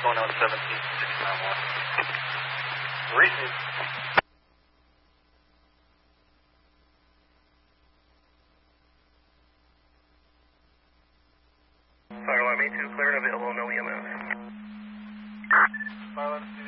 going on 17, 691. Recent. Fire alarm A2 clear and available, no EMS. Fire alarm